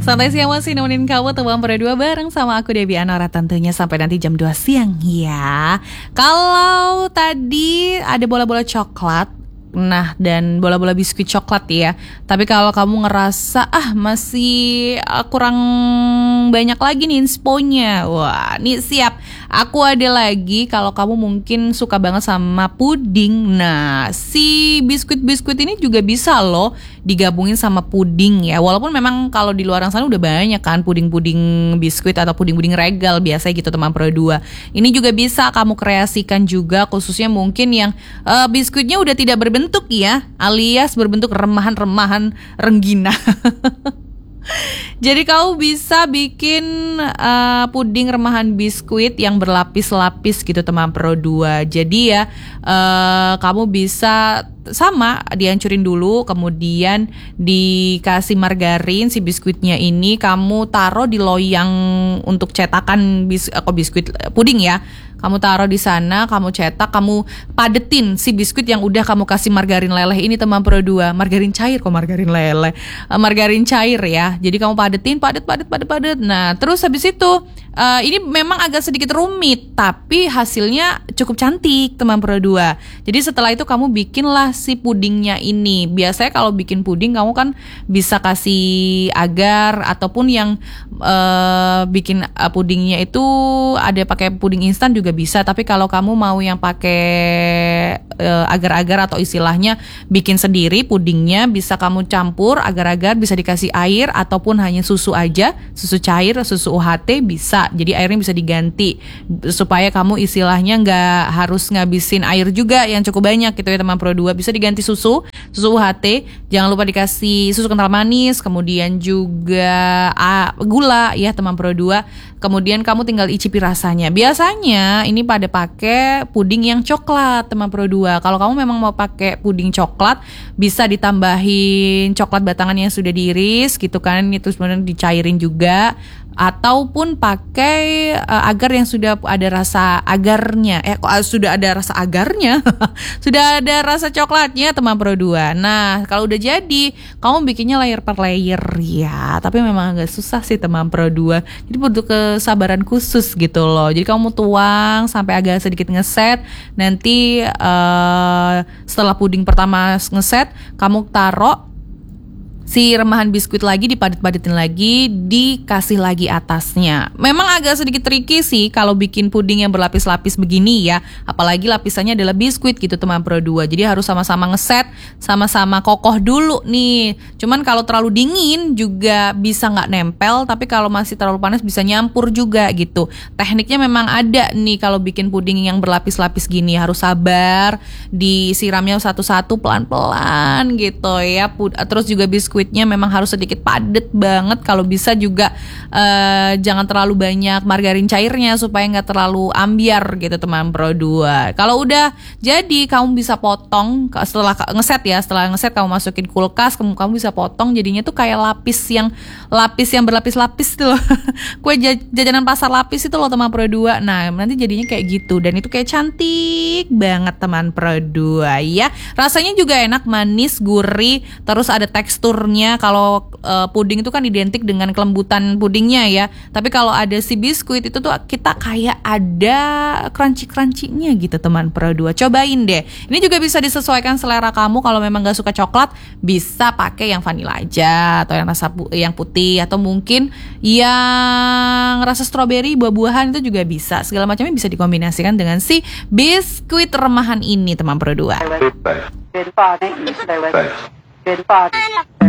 Santai siang masih nemenin kamu teman berdua bareng sama aku Debbie Anora tentunya sampai nanti jam 2 siang ya. Kalau tadi ada bola-bola coklat, nah dan bola-bola biskuit coklat ya. Tapi kalau kamu ngerasa masih kurang banyak lagi nih insponya, wah nih siap. Aku ada lagi kalau kamu mungkin suka banget sama puding. Nah si biskuit-biskuit ini juga bisa loh digabungin sama puding ya. Walaupun memang kalau di luar sana udah banyak kan puding-puding biskuit atau puding-puding regal biasa gitu teman Pro 2. Ini juga bisa kamu kreasikan juga, khususnya mungkin yang biskuitnya udah tidak berbentuk ya, alias berbentuk remahan-remahan rengginang. Jadi kamu bisa bikin puding remahan biskuit yang berlapis-lapis gitu teman Pro 2. Jadi ya kamu bisa sama dihancurin dulu, kemudian dikasih margarin si biskuitnya ini, kamu taruh di loyang untuk cetakan biskuit puding ya. Kamu taruh di sana, kamu cetak, kamu padetin si biskuit yang udah kamu kasih margarin leleh ini teman Pro 2. Margarin cair kok, margarin leleh. Margarin cair ya. Jadi kamu padetin, padet. Nah, terus habis itu ini memang agak sedikit rumit, tapi hasilnya cukup cantik teman Pro 2. Jadi setelah itu kamu bikinlah si pudingnya ini. Biasanya kalau bikin puding kamu kan bisa kasih agar ataupun yang bikin pudingnya itu ada pakai puding instan juga bisa. Tapi kalau kamu mau yang pakai agar-agar atau istilahnya bikin sendiri pudingnya, bisa kamu campur agar-agar, bisa dikasih air ataupun hanya susu aja, susu cair, susu UHT bisa. Jadi airnya bisa diganti supaya kamu istilahnya nggak harus ngabisin air juga yang cukup banyak gitu ya teman Pro 2. Bisa diganti susu UHT. Jangan lupa dikasih susu kental manis, kemudian juga gula ya teman Pro 2. Kemudian kamu tinggal icipi rasanya. Biasanya ini pada pakai puding yang coklat teman Pro 2. Kalau kamu memang mau pakai puding coklat, bisa ditambahin coklat batangan yang sudah diiris gitu kan, itu sebenarnya dicairin juga, ataupun pakai agar yang sudah ada rasa agarnya. Sudah ada rasa agarnya. Sudah ada rasa coklatnya teman Pro 2. Nah, kalau udah jadi, kamu bikinnya layer per layer ya. Tapi memang agak susah sih teman Pro 2. Jadi butuh kesabaran khusus gitu loh. Jadi kamu tuang sampai agak sedikit ngeset. Nanti setelah puding pertama ngeset, kamu taruh si remahan biskuit lagi, dipadet-padetin lagi, dikasih lagi atasnya. Memang agak sedikit tricky sih kalau bikin puding yang berlapis-lapis begini ya. Apalagi lapisannya adalah biskuit gitu teman Pro 2. Jadi harus sama-sama ngeset, sama-sama kokoh dulu nih. Cuman kalau terlalu dingin juga bisa nggak nempel, tapi kalau masih terlalu panas bisa nyampur juga gitu. Tekniknya memang ada nih kalau bikin puding yang berlapis-lapis gini. Harus sabar, disiramnya satu-satu pelan-pelan gitu ya. Terus juga biskuitnya memang harus sedikit padat banget. Kalau bisa juga jangan terlalu banyak margarin cairnya supaya nggak terlalu ambiar gitu teman Pro 2. Kalau udah jadi kamu bisa potong setelah ngeset ya. Setelah ngeset kamu masukin kulkas, kamu bisa potong jadinya tuh kayak lapis yang berlapis-lapis itu loh. Kue jajanan pasar lapis itu loh teman Pro 2. Nah nanti jadinya kayak gitu dan itu kayak cantik banget teman Pro 2 ya. Rasanya juga enak, manis, gurih, terus ada teksturnya. Kalau puding itu kan identik dengan kelembutan pudingnya ya. Tapi kalau ada si biskuit itu tuh kita kayak ada crunchy-crunchy-nya gitu teman Pro 2. Cobain deh. Ini juga bisa disesuaikan selera kamu. Kalau memang gak suka coklat, bisa pakai yang vanilla aja, atau yang rasa yang putih, atau mungkin yang rasa stroberi, buah-buahan itu juga bisa. Segala macamnya bisa dikombinasikan dengan si biskuit remahan ini teman Pro 2.